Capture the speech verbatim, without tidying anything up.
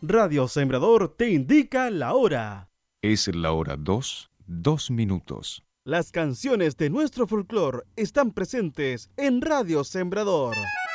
Radio Sembrador te indica la hora. Es la hora dos, dos minutos. Las canciones de nuestro folclore están presentes en Radio Sembrador.